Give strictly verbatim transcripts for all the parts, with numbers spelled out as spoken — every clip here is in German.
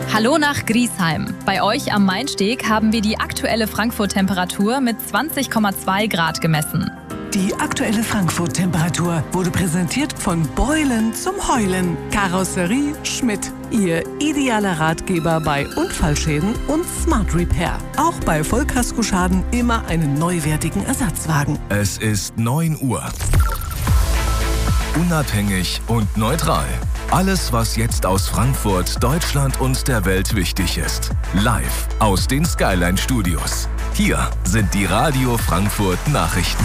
Hallo nach Griesheim. Bei euch am Mainsteg haben wir die aktuelle Frankfurt-Temperatur mit zwanzig Komma zwei Grad gemessen. Die aktuelle Frankfurt-Temperatur wurde präsentiert von Beulen zum Heulen. Karosserie Schmidt. Ihr idealer Ratgeber bei Unfallschäden und Smart Repair. Auch bei Vollkaskoschaden immer einen neuwertigen Ersatzwagen. Es ist neun Uhr. Unabhängig und neutral. Alles, was jetzt aus Frankfurt, Deutschland und der Welt wichtig ist. Live aus den Skyline Studios. Hier sind die Radio Frankfurt Nachrichten.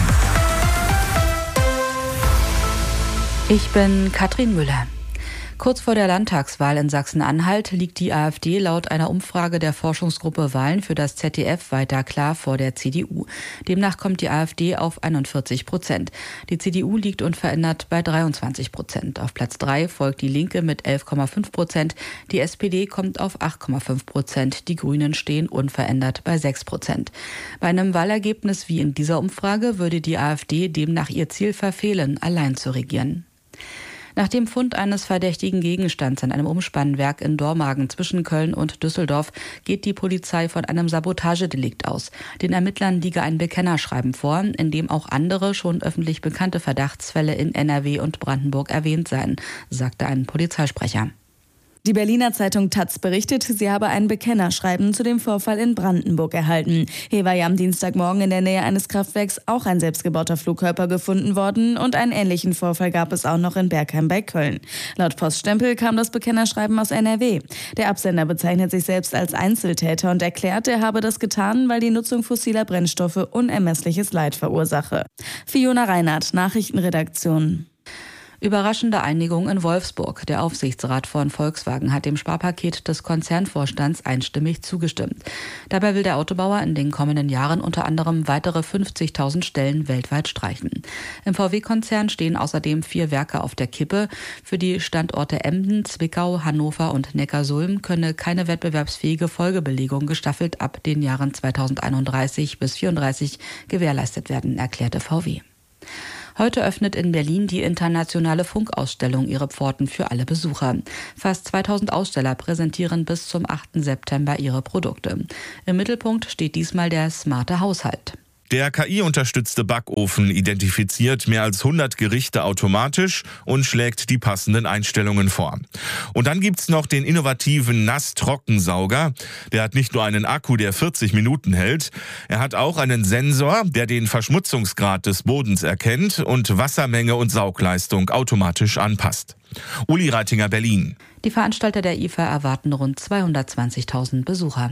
Ich bin Katrin Müller. Kurz vor der Landtagswahl in Sachsen-Anhalt liegt die AfD laut einer Umfrage der Forschungsgruppe Wahlen für das Z D F weiter klar vor der C D U. Demnach kommt die AfD auf einundvierzig Prozent. Die C D U liegt unverändert bei dreiundzwanzig Prozent. Auf Platz drei folgt die Linke mit elf Komma fünf Prozent. Die S P D kommt auf acht Komma fünf Prozent. Die Grünen stehen unverändert bei sechs Prozent. Bei einem Wahlergebnis wie in dieser Umfrage würde die AfD demnach ihr Ziel verfehlen, allein zu regieren. Nach dem Fund eines verdächtigen Gegenstands an einem Umspannwerk in Dormagen zwischen Köln und Düsseldorf geht die Polizei von einem Sabotagedelikt aus. Den Ermittlern liege ein Bekennerschreiben vor, in dem auch andere schon öffentlich bekannte Verdachtsfälle in N R W und Brandenburg erwähnt seien, sagte ein Polizeisprecher. Die Berliner Zeitung Taz berichtet, sie habe ein Bekennerschreiben zu dem Vorfall in Brandenburg erhalten. Hier war ja am Dienstagmorgen in der Nähe eines Kraftwerks auch ein selbstgebauter Flugkörper gefunden worden und einen ähnlichen Vorfall gab es auch noch in Bergheim bei Köln. Laut Poststempel kam das Bekennerschreiben aus N R W. Der Absender bezeichnet sich selbst als Einzeltäter und erklärt, er habe das getan, weil die Nutzung fossiler Brennstoffe unermessliches Leid verursache. Fiona Reinhardt, Nachrichtenredaktion. Überraschende Einigung in Wolfsburg. Der Aufsichtsrat von Volkswagen hat dem Sparpaket des Konzernvorstands einstimmig zugestimmt. Dabei will der Autobauer in den kommenden Jahren unter anderem weitere fünfzigtausend Stellen weltweit streichen. Im V W-Konzern stehen außerdem vier Werke auf der Kippe. Für die Standorte Emden, Zwickau, Hannover und Neckarsulm könne keine wettbewerbsfähige Folgebelegung gestaffelt ab den Jahren zweitausendeinunddreißig bis vierunddreißig gewährleistet werden, erklärte V W. Heute öffnet in Berlin die internationale Funkausstellung ihre Pforten für alle Besucher. Fast zweitausend Aussteller präsentieren bis zum achten September ihre Produkte. Im Mittelpunkt steht diesmal der smarte Haushalt. Der K I-unterstützte Backofen identifiziert mehr als hundert Gerichte automatisch und schlägt die passenden Einstellungen vor. Und dann gibt's noch den innovativen Nass-Trockensauger. Der hat nicht nur einen Akku, der vierzig Minuten hält, er hat auch einen Sensor, der den Verschmutzungsgrad des Bodens erkennt und Wassermenge und Saugleistung automatisch anpasst. Uli Reitinger, Berlin. Die Veranstalter der I F A erwarten rund zweihundertzwanzigtausend Besucher.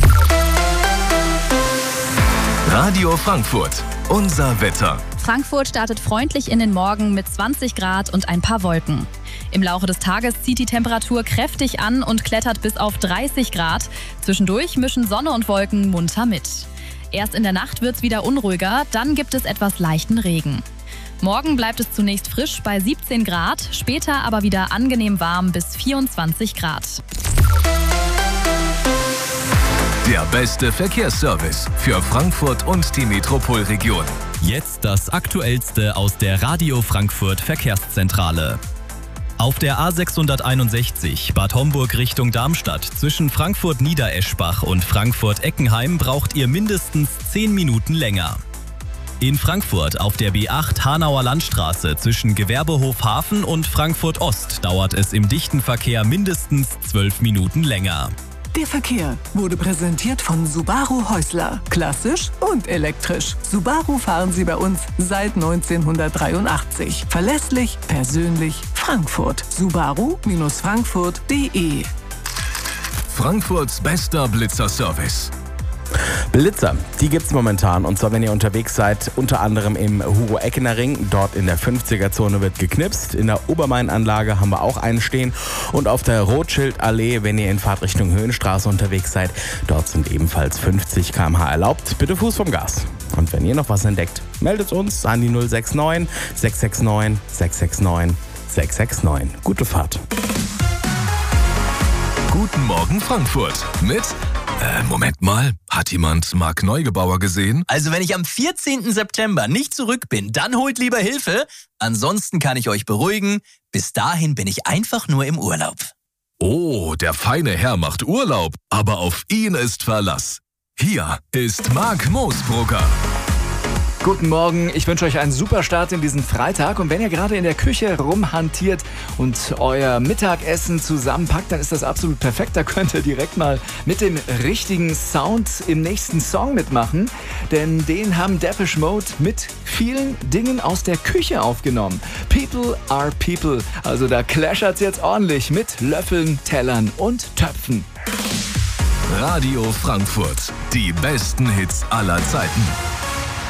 Radio Frankfurt, unser Wetter. Frankfurt startet freundlich in den Morgen mit zwanzig Grad und ein paar Wolken. Im Laufe des Tages zieht die Temperatur kräftig an und klettert bis auf dreißig Grad. Zwischendurch mischen Sonne und Wolken munter mit. Erst in der Nacht wird's wieder unruhiger, dann gibt es etwas leichten Regen. Morgen bleibt es zunächst frisch bei siebzehn Grad, später aber wieder angenehm warm bis vierundzwanzig Grad. Der beste Verkehrsservice für Frankfurt und die Metropolregion. Jetzt das Aktuellste aus der Radio Frankfurt Verkehrszentrale. Auf der A sechshunderteinundsechzig Bad Homburg Richtung Darmstadt zwischen Frankfurt-Niedereschbach und Frankfurt-Eckenheim braucht ihr mindestens zehn Minuten länger. In Frankfurt auf der B acht Hanauer Landstraße zwischen Gewerbehof Hafen und Frankfurt Ost dauert es im dichten Verkehr mindestens zwölf Minuten länger. Der Verkehr wurde präsentiert von Subaru Häusler. Klassisch und elektrisch. Subaru fahren Sie bei uns seit neunzehnhundertdreiundachtzig. Verlässlich, persönlich, Frankfurt. Subaru Frankfurt punkt de. Frankfurts bester Blitzer-Service. Blitzer, die gibt's momentan. Und zwar, wenn ihr unterwegs seid, unter anderem im Hugo-Eckener-Ring. Dort in der fünfziger-Zone wird geknipst. In der Obermain-Anlage haben wir auch einen stehen. Und auf der Rothschild-Allee, wenn ihr in Fahrtrichtung Höhenstraße unterwegs seid, dort sind ebenfalls fünfzig Kilometer pro Stunde erlaubt. Bitte Fuß vom Gas. Und wenn ihr noch was entdeckt, meldet uns an die null sechs neun, sechs sechs neun, sechs sechs neun, sechs sechs neun. Gute Fahrt. Guten Morgen Frankfurt mit... Äh, Moment mal, hat jemand Marc Neugebauer gesehen? Also wenn ich am vierzehnten September nicht zurück bin, dann holt lieber Hilfe. Ansonsten kann ich euch beruhigen, bis dahin bin ich einfach nur im Urlaub. Oh, Oh, der feine Herr macht Urlaub, aber auf ihn ist Verlass. Hier ist Marc Moosbrugger. Guten Morgen, ich wünsche euch einen super Start in diesen Freitag. Und wenn ihr gerade in der Küche rumhantiert und euer Mittagessen zusammenpackt, dann ist das absolut perfekt. Da könnt ihr direkt mal mit dem richtigen Sound im nächsten Song mitmachen. Denn den haben Depeche Mode mit vielen Dingen aus der Küche aufgenommen. People are people. Also da clashert's jetzt ordentlich mit Löffeln, Tellern und Töpfen. Radio Frankfurt. Die besten Hits aller Zeiten.